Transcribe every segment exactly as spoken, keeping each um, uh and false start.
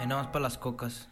Ahí nada más para las cocas.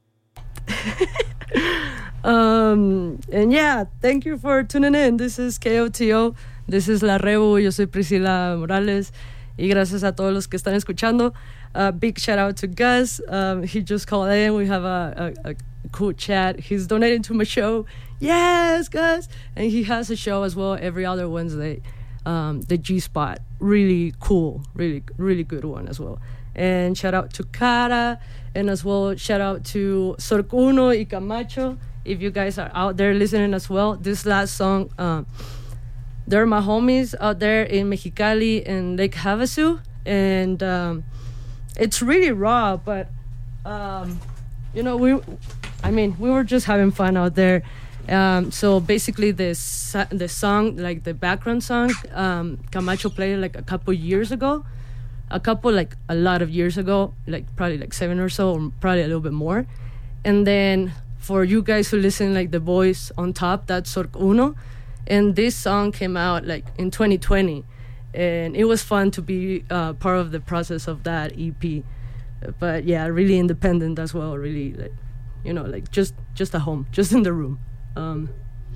um, and yeah, thank you for tuning in. This is K O T O. This is La Rebu. Yo soy Priscila Morales. Y gracias a todos los que están escuchando. Uh, big shout out to Gus. Um, he just called in. We have a, a, a cool chat. He's donating to my show. Yes, Gus. And he has a show as well every other Wednesday. Um, the G Spot. Really cool. Really, really good one as well. And shout out to Cara. And as well, shout out to Sorcuno y Camacho. If you guys are out there listening as well. This last song, um, they're my homies out there in Mexicali and Lake Havasu. And um, it's really raw, but, um, you know, we, I mean, we were just having fun out there. Um, so basically this, the song, like the background song, um, Camacho played like a couple years ago. A couple, like a lot of years ago, like probably like seven or so, or probably a little bit more. And then for you guys who listen, like the voice on top, that's Sorc Uno. And this song came out like in twenty twenty. And it was fun to be uh, part of the process of that E P. But yeah, really independent as well, really, like, you know, like just, just at home, just in the room. Um,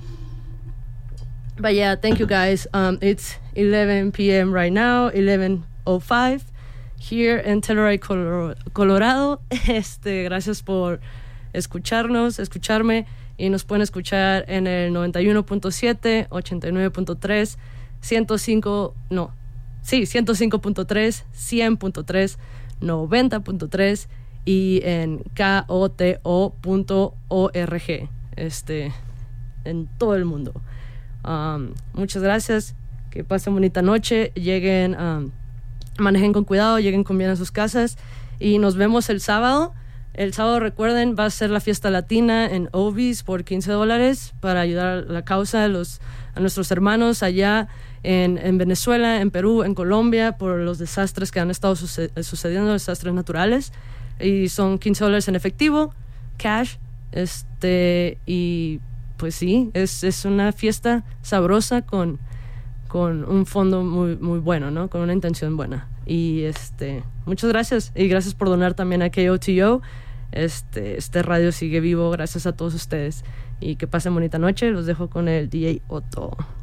but yeah, thank you guys. Um, it's eleven p.m. right now, eleven oh five here in Telluride, Colorado. Este, gracias por escucharnos, escucharme, y nos pueden escuchar en el noventa y uno punto siete, ochenta y nueve punto tres, ciento cinco, no, sí, ciento cinco punto tres, cien punto tres, noventa punto tres y en koto punto org, este, en todo el mundo. Um, muchas gracias, que pasen bonita noche, lleguen, um, manejen con cuidado, lleguen con bien a sus casas y nos vemos el sábado. El sábado, recuerden, va a ser la fiesta latina en Ovis por quince dólares para ayudar a la causa a, los, a nuestros hermanos allá en, en Venezuela, en Perú, en Colombia, por los desastres que han estado suce- sucediendo, desastres naturales. Y son quince dólares en efectivo, cash, este, y pues sí, es, es una fiesta sabrosa con, con un fondo muy, muy bueno, ¿no? Con una intención buena. Y este, muchas gracias. Y gracias por donar también a K O T O. Este, este radio sigue vivo gracias a todos ustedes. Y que pasen bonita noche. Los dejo con el D J Otto.